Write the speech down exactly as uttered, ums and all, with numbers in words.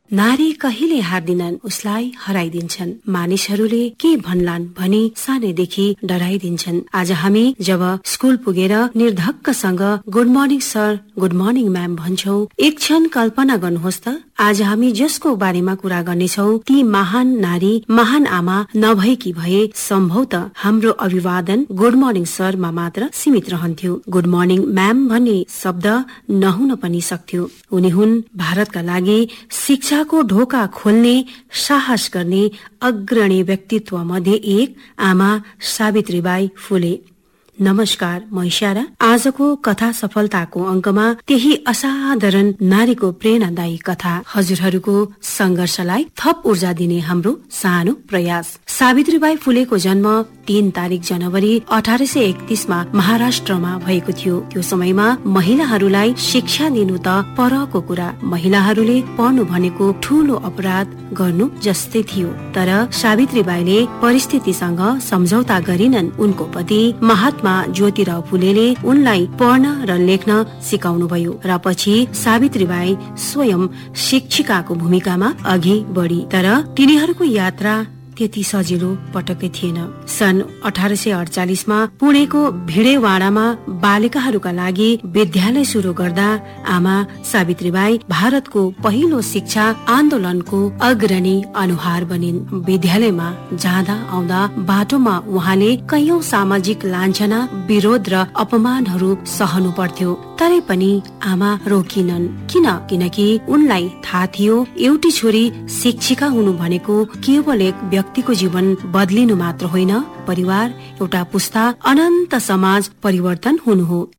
नारी कहिले हार्दिनन्, उसलाई हराइदिन्छन्। मानिसहरूले के भन्लान् भनी सानैदेखि डराइदिन्छन्। आज हामी जब स्कुल पुगेर निर्धक्कसँग good morning sir, good morning ma'am भन्छौं, एक क्षण कल्पना गर्नुहोस् त, आज हामी जसको बारेमा कुरा गर्नेछौ ती महान नारी, महान आमा नभएकी भए सम्भवत हाम्रो अभिवादन गुड मर्निङ सरमा मात्र सीमित रहन्थ्यो। गुड मर्निङ म्याम भन्ने शब्द नहुन पनि सक्थ्यो। उनी हुन् भारतका लागि शिक्षाको ढोका खोल्ने, साहस गर्ने अग्रणी व्यक्तित्व मध्ये एक आमा सावित्रीबाई फुले। नमस्कार, म इशारा। आजको कथा सफलताको अंकमा त्यही असाधारण नारीको प्रेरणादायी कथा, हजुरहरूको संघर्षलाई थप ऊर्जा दिने हाम्रो सानो प्रयास। सावित्रीबाई फुलेको जन्म तीन तारिक जनवरी अठार सय एकतीसमा महाराष्ट्रमा भएको थियो। त्यो समयमा महिलाहरूलाई शिक्षा दिनु त परको कुरा, महिलाहरूले पढ्नु भनेको ठूलो अपराध गर्नु जस्तै थियो। तर सावित्रीबाईले परिस्थितिसँग सम्झौता गरिनन्। उनको पति महात्मा ज्योतिराव फुलेले उनलाई पढ्न र लेख्न सिकाउनु भयो र पछि सावित्रीबाई स्वयं शिक्षिकाको भूमिकामा अघि बढी। तर तिनीहरूको यात्रा त्यति सजिलो पटक्कै थिएन। सन् अठार सय अडचालिसमा पुणेको भिडेवाडामा बालिकाहरूका लागि विद्यालय सुरु गर्दा आमा सावित्रीबाई भारतको पहिलो शिक्षा आन्दोलनको अग्रणी अनुहार बनिन्। विद्यालयमा जाँदा आउँदा बाटोमा उहाँले कैयौं सामाजिक लाञ्छना, विरोध र अपमानहरू सहनु पर्थ्यो। तरै पनि आमा रोकिनन्। किन? किनकि उनलाई थाहा थियो एउटी छोरी शिक्षिका हुनु भनेको केवल एक व्यक्तिको जीवन बदलिनु मात्र होइन, परिवार, एउटा पुस्ता, अनन्त समाज परिवर्तन हुनु हो।